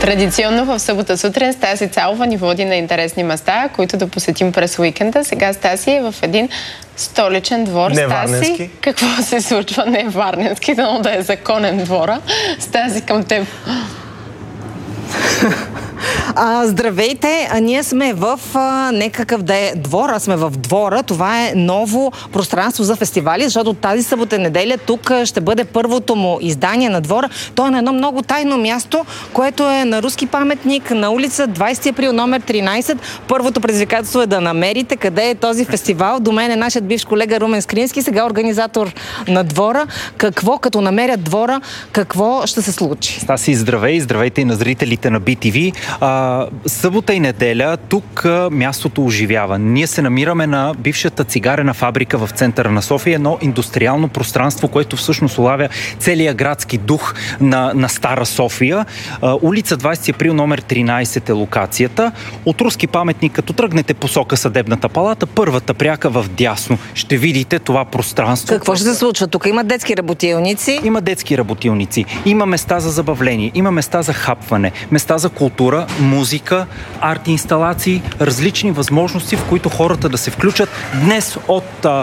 Традиционно в събота сутрин Стаси Цалова ни води на интересни места, които да посетим през уикенда. Сега Стаси е в един столичен двор. Не Стаси, варненски. какво се случва? Не варненски, но да е законен двора. Стаси, към теб. Здравейте! Ние сме в некакъв да е двор, а сме в двора. Това е ново пространство за фестивали, защото тази събота неделя тук ще бъде първото му издание на двора. То е на едно много тайно място, което е на руски паметник на улица 20 април, номер 13. Първото предизвикателство е да намерите къде е този фестивал. До мен е нашият бивш колега Румен Скрински, сега организатор на двора. Какво, като намерят двора, какво ще се случи? Стаси, здравей! Здравейте и на зрителите на BTV. Събота и неделя тук мястото оживява. Ние се намираме на бившата цигарена фабрика в центъра на София, едно индустриално пространство, което всъщност улавя целия градски дух на Стара София. Улица 20 април, номер 13 е локацията. От руски паметник, като тръгнете посока Съдебната палата, първата пряка в дясно ще видите това пространство. Какво ще се случва? Тук има детски работилници. Има детски работилници, има места за забавление, има места за хапване, места за култура, музика, арт-инсталации, различни възможности, в които хората да се включат. Днес от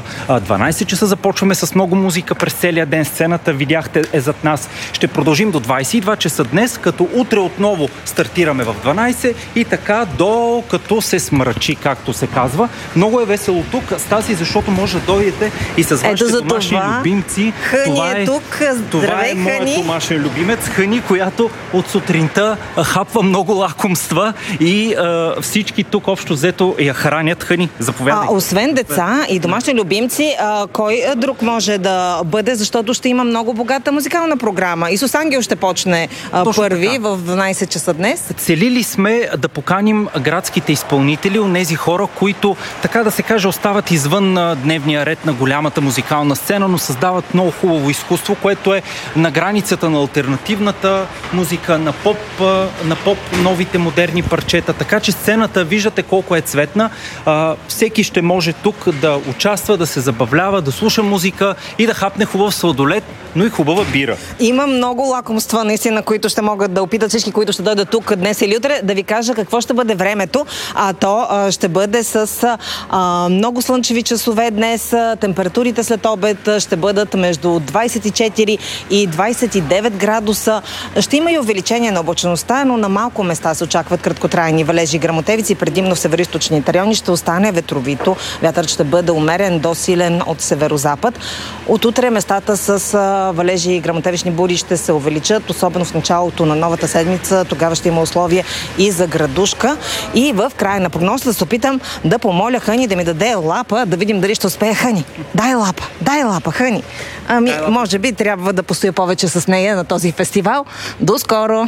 12 часа започваме с много музика през целия ден. Сцената, видяхте, е зад нас. Ще продължим до 22 часа днес, като утре отново стартираме в 12 и така до като се смрачи, както се казва. Много е весело тук, Стаси, защото може да дойдете и с вашите домашни любимци. Хъни е тук. Това е моят домашен любимец, Хъни, която от сутринта хапва много лакомства и всички тук общо взето я хранят. Хъни, заповядай. Освен деца и домашни любимци, кой друг може да бъде, защото ще има много богата музикална програма. Исус Ангел ще почне първи така в 12 часа днес. Целили сме да поканим градските изпълнители, онези хора, които, така да се каже, остават извън дневния ред на голямата музикална сцена, но създават много хубаво изкуство, което е на границата на алтернативната музика, на поп, новите модерни парчета. Така че сцената, виждате колко е цветна. Всеки ще може тук да участва, да се забавлява, да слуша музика и да хапне хубав сладолед, но и хубава бира. Има много лакомства, наистина, които ще могат да опитат всички, които ще дойдат тук днес или утре. Да ви кажа какво ще бъде времето. То ще бъде с много слънчеви часове днес. Температурите след обед ще бъдат между 24 и 29 градуса. Ще има и увеличение на облачността, но на малко места се очакват краткотрайни валежи и гръмотевици. Предимно в североизточните райони ще остане ветровито. Вятърът ще бъде умерен до силен от северозапад. От утре местата с валежи и гръмотевични бури ще се увеличат, особено в началото на новата седмица. Тогава ще има условия и за градушка. И в края на прогнозата да се опитам да помоля Хъни да ми даде лапа, да видим дали ще успее. Хъни, дай лапа, Хъни. Може би трябва да постоя повече с нея на този фестивал. До скоро!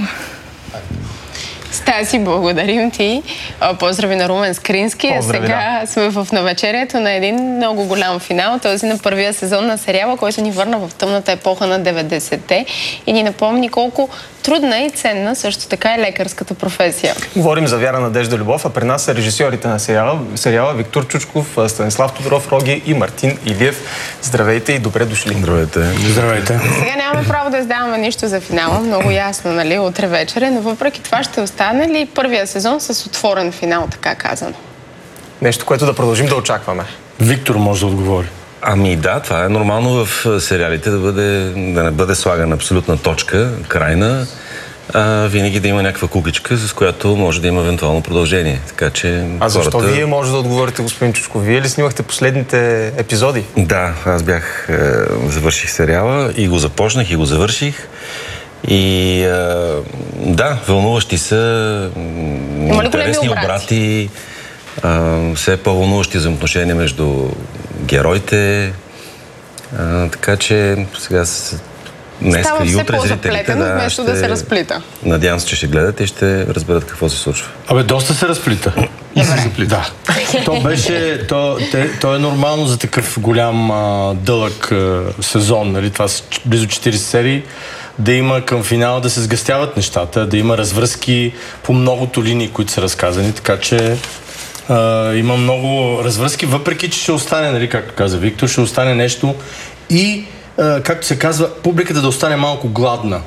Стаси, благодарим ти. Поздрави на Румен Скрински. Сега сме в навечерието на един много голям финал, този на първия сезон на сериала, който ни върна в тъмната епоха на 90-те и ни напомни колко трудна и ценна също така е лекарската професия. Говорим за Вяра, Надежда, Любов, а при нас са режисьорите на сериала Виктор Чучков, Станислав Тодоров Роги и Мартин Илиев. Здравейте и добре дошли. Здравейте. Здравейте. Сега нямаме право да издаваме нищо за финала, много ясно, нали, утре вечер, но въпреки това ще остане ли първия сезон с отворен финал, така казано? Нещо, което да продължим да очакваме. Виктор може да отговори. Ами да, това е нормално в сериалите да не бъде слагана абсолютна точка, крайна, винаги да има някаква кукличка, с която може да има евентуално продължение. Така че защо вие може да отговорите, господин Чучков? Вие ли снимахте последните епизоди? Да, аз завърших сериала и го започнах и го завърших. И да, вълнуващи са, интересни обрати, все по-вълнуващи взаимоотношения между героите, така че сега днес и утре зрителите да се разплита. Надявам се, че ще гледат и ще разберат какво се случва. Доста се разплита. Да. То е нормално за такъв голям, дълъг сезон, нали? Това са близо 40 серии. Да има към финала да се сгъстяват нещата, да има развръзки по многото линии, които са разказани, така че има много развръзки, въпреки че ще остане, нали, както каза Виктор, ще остане нещо и, както се казва, публиката да остане малко гладна.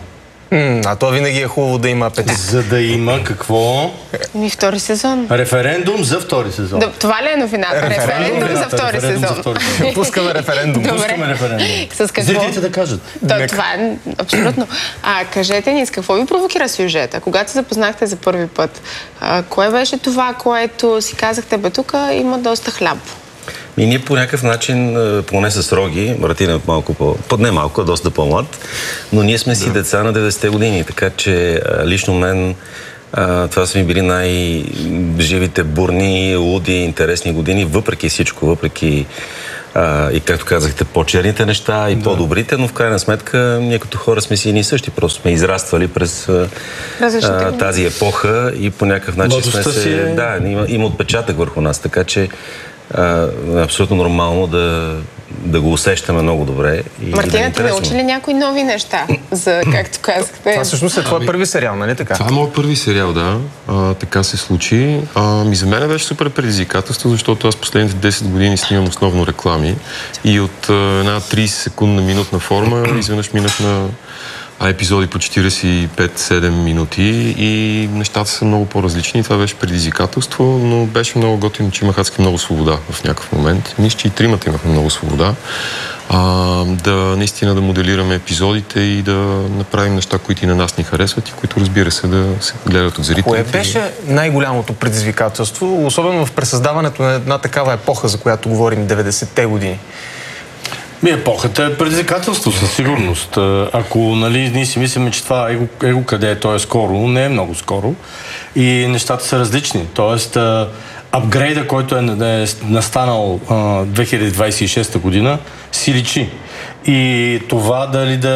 А то винаги е хубаво да има апетит. За да има какво? Втори сезон. Референдум за втори сезон. Това ли е новината? Референдум за втори сезон. Пускаме референдум. Пускаме референдум. С какво? Зрителите да кажат. Това е абсолютно. Кажете ни, с какво ви провокира сюжета? Когато се запознахте за първи път, кое беше това, което си казахте, тук има доста хляб? И ние по някакъв начин, поне с Роги, Мартин е малко не малко, доста по-млад, но ние сме си деца на 90-те години, така че лично мен това са ми били най-живите, бурни, луди, интересни години, въпреки всичко, въпреки и както казахте, по-черните неща и по-добрите, но в крайна сметка ние като хора сме си едни и същи, просто сме израствали през тази епоха и по някакъв начин сме се... Да, има отпечатък върху нас, така че абсолютно нормално да го усещаме много добре. Мартина, ти научи ли някои нови неща, за както казахте? Това всъщност е твой първи сериал, нали така? Това е моят първи сериал, да. Така се случи. За мен беше супер предизвикателство, защото аз последните 10 години снимам основно реклами и от една 30-секундна минутна форма изведнъж минах на епизоди по 45-7 минути и нещата са много по-различни. Това беше предизвикателство, но беше много готино, че имах адски много свобода в някакъв момент. Мисля, че и тримата имахме много свобода. Наистина да моделираме епизодите и да направим неща, които и на нас ни харесват и които, разбира се, да се гледат от зрителите. Кое беше най-голямото предизвикателство, особено в пресъздаването на една такава епоха, за която говорим 90-те години? Епохата е предизвикателство, със сигурност. Ако ние си мислим, че това его къде е, то е скоро, не е много скоро и нещата са различни. Тоест, апгрейда, който е настанал 2026 година, си личи. И това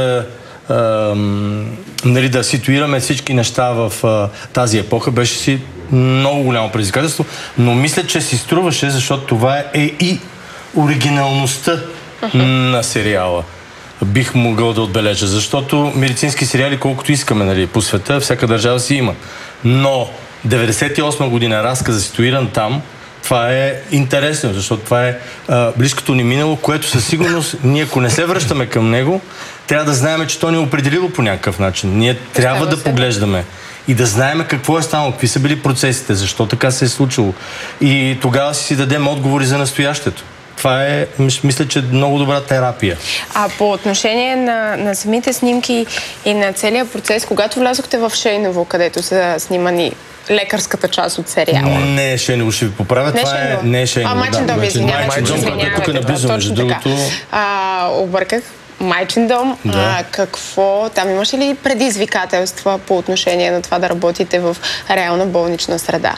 да ситуираме всички неща в тази епоха беше си много голямо предизвикателство, но мисля, че си струваше, защото това е и оригиналността на сериала. Бих могъл да отбележа, защото медицински сериали, колкото искаме, по света, всяка държава си има. Но 98 година разказа ситуиран там, това е интересно, защото това е близкото ни минало, което със сигурност ние, ако не се връщаме към него, трябва да знаем, че то ни е определило по някакъв начин. Ние трябва да поглеждаме и да знаем какво е станало, какви са били процесите, защо така се е случило. И тогава си дадем отговори за настоящето. Това е, мисля, че много добра терапия. По отношение на самите снимки и на целият процес, когато влязохте в Шейново, където са снимани лекарската част от сериала? Не е Шейново, ще ви поправя. Не е Шейново. Майчин дом, извинявайте. Тук е наблизо, между другото. Обърках. Майчин дом. Какво? Там имаше ли предизвикателства по отношение на това да работите в реална болнична среда?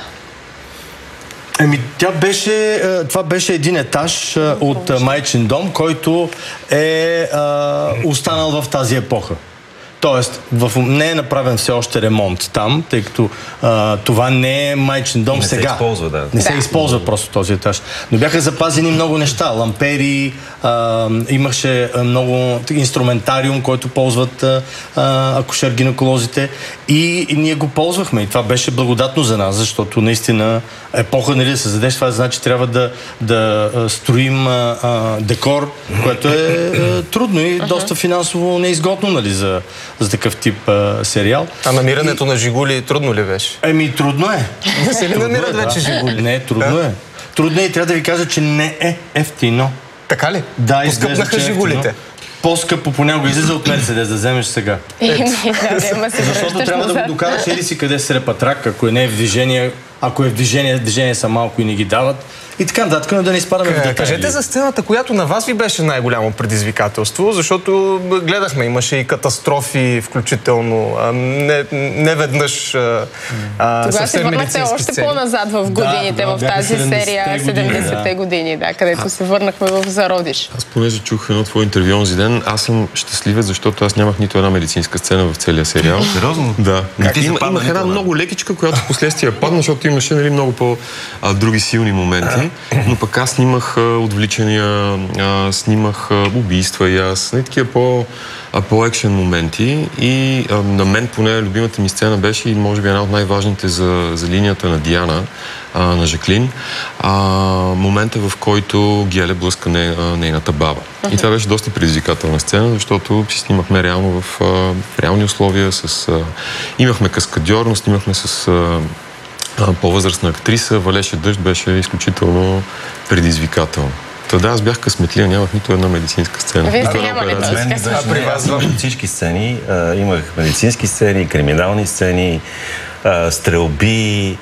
Това беше един етаж от Майчин дом, който е останал в тази епоха. Тоест, не е направен все още ремонт там, тъй като това не е майчин дом сега. Не се използва, да. Не се използва просто този етаж. Но бяха запазени много неща. Лампери, имаше много инструментариум, който ползват акушер-гинеколозите. И ние го ползвахме. И това беше благодатно за нас, защото наистина епоха, да създадеш това, значи трябва да строим декор, което е трудно и доста финансово неизгодно, за такъв тип сериал. А намирането на жигули трудно ли беше? Трудно е. Не се ли намират вече жигули? Не, трудно е. Трудно е и трябва да ви кажа, че не е ефтино. Така ли? Да, поскъпнаха жигулите. По-скъпо понякога излиза от Мерцедес да вземеш сега. Защото трябва да го докараш или си къде се репа трак, ако не е в движение, ако е в движение са малко и не ги дават. И така нататък, но да не изпадаме в детайли. Кажете за сцената, която на вас ви беше най-голямо предизвикателство, защото гледахме, имаше и катастрофи, включително не веднъж тогава се върнахте още по-назад в годините, в тази серия 70-те години, където се върнахме в зародиш. Аз понеже чух едно твое интервю онзи ден, аз съм щастливец, защото аз нямах нито една медицинска сцена в целия сериал. Сериозно? Да. Имах една много лекичка, която впоследствие падна, защото имаше много по-други силни моменти. Но пък аз снимах отвличания, снимах убийства и аз, такива по-екшен моменти и на мен поне любимата ми сцена беше и може би една от най-важните за линията на Диана, на Жаклин, момента, в който Геле блъска нейната баба. И това беше доста предизвикателна сцена, защото си снимахме реално в реални условия, имахме каскадьор, но снимахме с по-възрастна актриса, валеше дъжд, беше изключително предизвикателно. Да, аз бях късметлия, нямах нито една медицинска сцена. Вие сте нямали медицинска сцена. При вас всички сцени. Имах медицински сцени, криминални сцени, стрелби,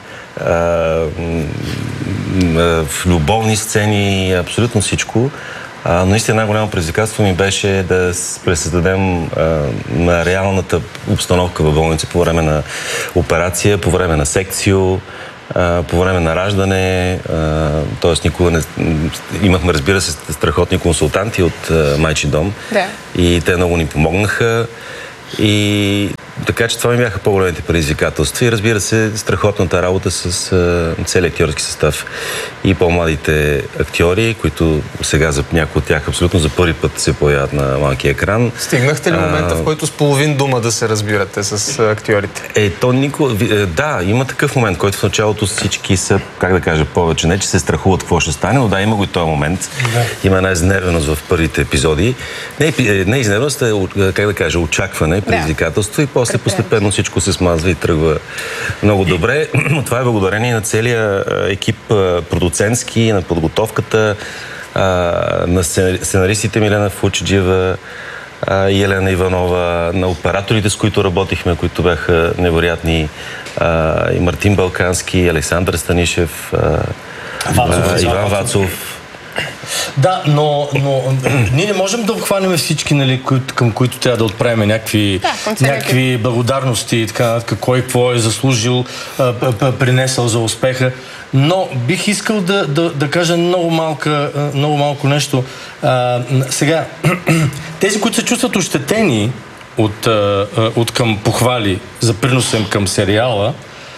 любовни сцени, абсолютно всичко. Но наистина най-голямо предизвикателство ми беше да пресъздадем на реалната обстановка в болница по време на операция, по време на секцио, по време на раждане, т.е. никога не... Имахме, разбира се, страхотни консултанти от Майчи дом. Да. И те много ни помогнаха. И така че това ми бяха по-големите предизвикателства и разбира се страхотната работа с целият актьорски състав и по-младите актьори, които сега за някои от тях абсолютно за първи път се появяват на малкия екран. Стигнахте ли момента, в който с половин дума да се разбирате с актьорите? Да, има такъв момент, който в началото всички са, как да кажа, повече не, че се страхуват какво ще стане, но да, има го и този момент. Да. Има една изнервеност в първите епизоди. Не изнервеност, как да кажа, очакване, предизвикателство и после постепенно всичко се смазва и тръгва много добре. Но това е благодарение на целия екип продуцентски, на подготовката, на сценаристите Милена Фучеджиева и Елена Иванова, на операторите, с които работихме, които бяха невероятни, и Мартин Балкански, Александър Станишев, Иван Вацов. Да, но ние не можем да обхванем всички, нали, към които трябва да отправим някакви благодарности и така нататък, кой какво е заслужил, принесъл за успеха. Но бих искал да кажа много малко нещо. Сега, тези, които се чувстват ощетени от към похвали за приноса им към сериала,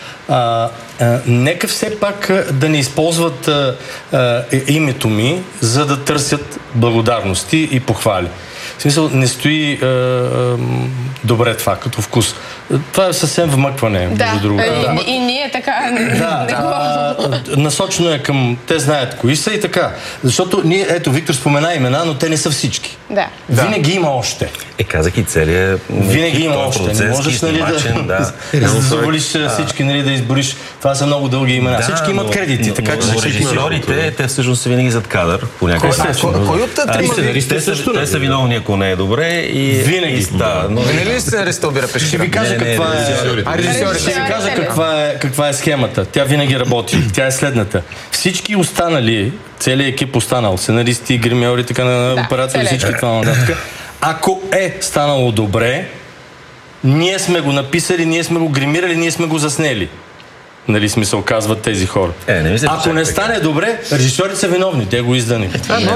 нека все пак да не използват името ми, за да търсят благодарности и похвали. В смисъл, не стои добре това, като вкус. Това е съвсем вмъкване, между другото. И ние така насочено е към... Те знаят кои са и така. Защото ние, ето, Виктор спомена имена, но те не са всички. Да. Винаги има още. Казах и целият... Винаги има още. Не можеш, нали, да заволиш всички, нали, да избориш. Това са много дълги имена. Всички имат кредити, така че... Режисьорите, те всъщност са винаги зад кадър, по някакъв начин. Кой от те са виновни, ако не е добре и... Винаги. Винаги ли сценариста обира пешкира? Ще ви кажа каква е схемата. Тя винаги работи. Тя е следната. Всички останали, целият екип останал, сценаристи, гримьори, така на оператори, всички това нататък. Ако е станало добре, ние сме го написали, ние сме го гримирали, ние сме го заснели. Нали, смисъл, казват тези хора. Ако не стане добре, режисьорите са виновни, те го издани.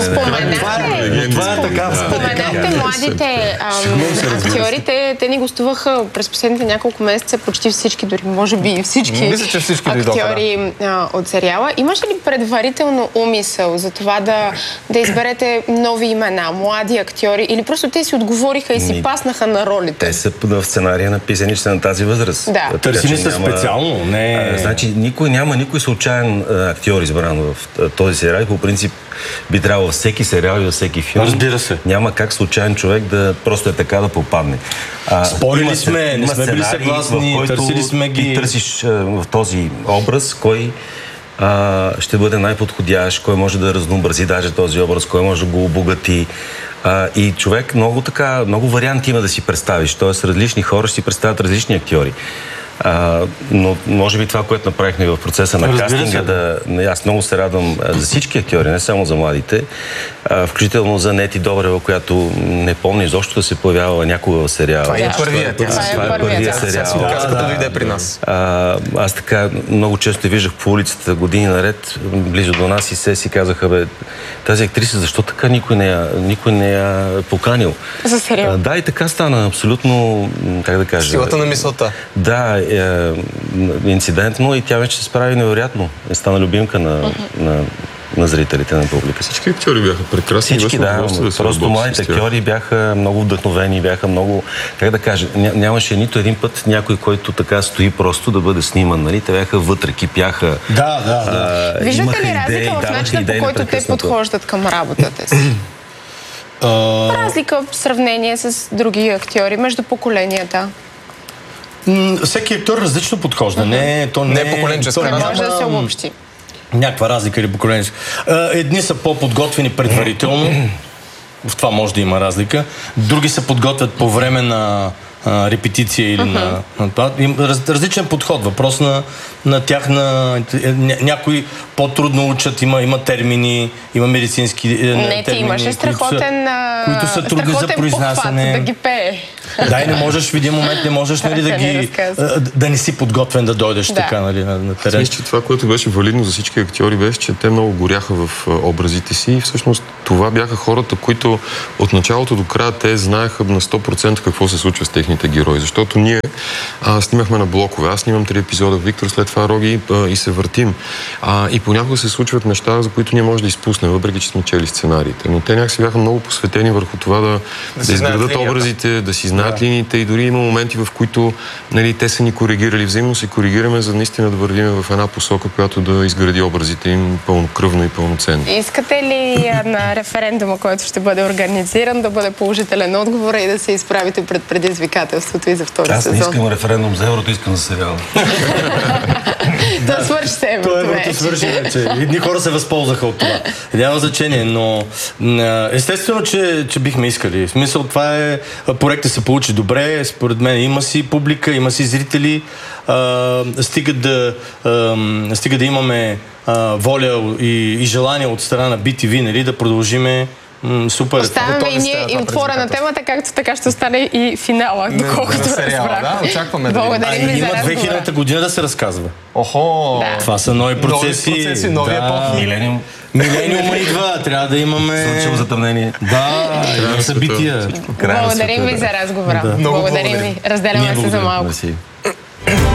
Споменахте младите актьорите, те ни гостуваха през последните няколко месеца, почти всички, дори може би всички актьори от сериала. Имаш ли предварително умисъл за това да изберете нови имена, млади актьори, или просто те си отговориха и си паснаха на ролите? Те са в сценария написани, че са на тази възраст. Търсими са специално, не... Значи няма никой случайен актьор избран в този сериал. По принцип би трябвало всеки сериал и във всеки филм. Разбира се. Няма как случайен човек да просто е така да попадне. Спорили сме, не сме били съгласни, търсили сме ги. И търсиш в този образ кой ще бъде най-подходящ, кой може да разнообрази даже този образ, кой може да го обогати. И човек много варианти има да си представиш. Тоест различни хора ще си представят различни актьори. Но може би това, което направихме в процеса на кастинга, аз много се радвам за всички актьори, не само за младите, включително за Нети Добрева, която не помня изобщо да се появява някога в сериала. Това е първият сериал. Като дойде при нас. Аз така много често виждах по улицата години наред, близо до нас, и се си казаха, тази актриса, защо така никой не я поканил? За сериал. Да, и така стана абсолютно, как да кажа... Силата на мисълта. Да, инцидентно, и тя вече се справи невероятно. Стана любимка на зрителите, на публика. Всички актьори бяха прекрасни. Всички, да, просто младите актьори бяха много вдъхновени, бяха много, как да кажа, нямаше нито един път някой, който така стои просто да бъде сниман, нали? Те бяха вътре, кипяха. Да. Виждате ли разлика в начина, по който те подхождат към работата си? Разлика в сравнение с други актьори между поколенията? Всеки актьор различно подхожда. Не е поколенческа. Не може да се обобщи. Някаква разлика или поколенческа. Едни са по-подготвени предварително. В това може да има разлика. Други се подготвят по време на репетиция или на това. Различен подход. Въпрос на тях, някои по-трудно учат, има термини, има медицински термини. Ти имаше които са трудни за произнасяне. Да ги пее. Да, и не можеш в един момент, да не си подготвен да дойдеш така, нали, на терен. Мисля, че това, което беше валидно за всички актьори, беше, че те много горяха в образите си и всъщност това бяха хората, които от началото до края те знаеха на 100% какво се случва с техните герои. Защото ние снимахме на блокове. Аз снимам 3 епизода, Виктор след това Роги и се въртим. И понякога се случват неща, за които ние може да изпуснем, въпреки че сме чели сценариите. Но те някакси бяха много посветени върху това да изградат образите, да си знаят линиите и дори има моменти, в които, нали, те са ни коригирали, взаимно се коригираме, за наистина да вървим в една посока, която да изгради образите им пълнокръвно и пълноценно. Искате ли на референдума, който ще бъде организиран, да бъде положителен отговор и да се изправите пред предизвикателството и за втори сезон? Аз не искам референдум за еврото, искам за сериала. Да свършите еврото вече. Свърши вече. Едни хора се възползваха от това. Няма значение, но естествено, че бихме искали. В смисъл, това е проектът се получи добре, според мен има си публика, има си зрители, стига да имаме воля и желание от страна на BTV, нали, да продължиме. Супер. Оставяме и ние и отворена темата, както така ще остане и финала, доколкото разбрах. Да, очакваме да благодарим ви за разговора. Има 2000-та година да се разказва. Охо! Да. Това са нови процеси. Нови епохи. Милениума идва, трябва да имаме... Слънчево затъмнение. Да, събития. Благодарим ви за разговора. Благодарим ви. Разделяме се за малко.